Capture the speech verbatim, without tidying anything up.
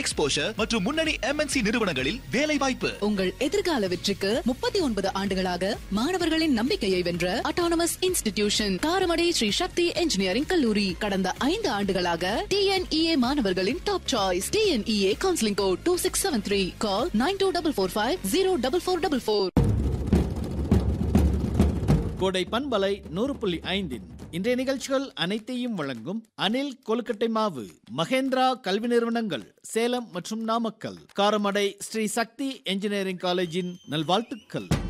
Exposure மற்றும் முன்னணி M N C நிறுவனங்களில் வேலை வாய்ப்பு. உங்கள் எதிர்கால வெற்றிக்கு முப்பத்தி ஒன்பது ஆண்டுகளாக மாணவர்களின் நம்பிக்கையை வென்ற அட்டானமஸ் இன்ஸ்டிடியூஷன் காரமடை ஸ்ரீ சக்தி இன்ஜினியரிங் கல்லூரி. கடந்த ஐந்து ஆண்டுகளாக டி என் இ ஏ மாணவர்களின் டாப் சாய்ஸ். டி என் இ ஏ counselling code two six seven three. Call nine two double four five zero double four double four. கோடை பண்பலை நூறு புள்ளி ஐந்தின் இன்றைய நிகழ்ச்சிகள் அனைத்தையும் வழங்கும் அனில் கொழுக்கட்டை மாவு, மகேந்திரா கல்வி நிறுவனங்கள் சேலம் மற்றும் நாமக்கல், காரமடை ஸ்ரீ சக்தி என்ஜினியரிங் காலேஜின் நல்வாழ்த்துக்கள்.